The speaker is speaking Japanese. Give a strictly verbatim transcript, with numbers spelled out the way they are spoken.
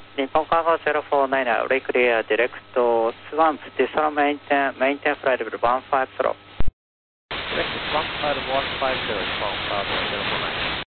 日本カーゴゼロフォーナイン、レイクリア、ディレクト、スワンプ、ディスロメインテン、メインテンフライレベルいちごゼロ。 Direct one five one five zero, Japan Cargo zero four nine.